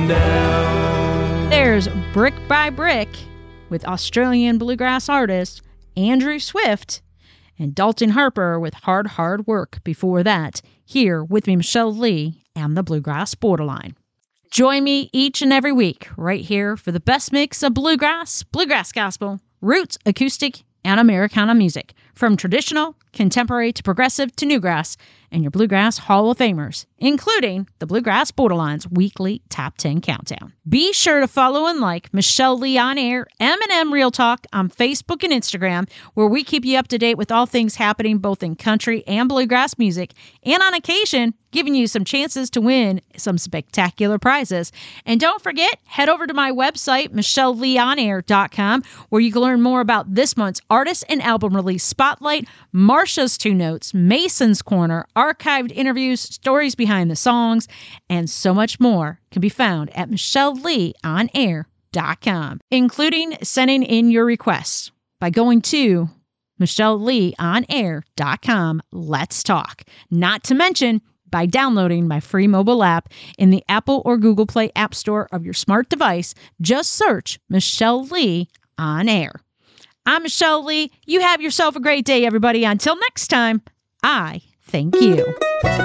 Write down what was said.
down. There's Brick by Brick with Australian bluegrass artist Andrew Swift and Dalton Harper with Hard, Hard Work before that. Here with me, Michelle Lee and the Bluegrass Borderline. Join me each and every week right here for the best mix of bluegrass, bluegrass gospel, roots, acoustic, and Americana music, from traditional, contemporary to progressive to newgrass, and your Bluegrass Hall of Famers, including the Bluegrass Borderline's weekly Top 10 Countdown. Be sure to follow and like Michelle Lee On Air, M&M Real Talk on Facebook and Instagram, where we keep you up to date with all things happening both in country and bluegrass music, and on occasion, giving you some chances to win some spectacular prizes. And don't forget, head over to my website, MichelleLeeOnAir.com, where you can learn more about this month's artist and album release spotlight, Marsha's Two Notes, Mason's Corner, archived interviews, stories behind the songs, and so much more can be found at MichelleLeeOnAir.com, including sending in your requests by going to MichelleLeeOnAir.com. Let's talk. Not to mention by downloading my free mobile app in the Apple or Google Play App Store of your smart device. Just search Michelle Lee On Air. I'm Michelle Lee. You have yourself a great day, everybody. Until next time, I thank you.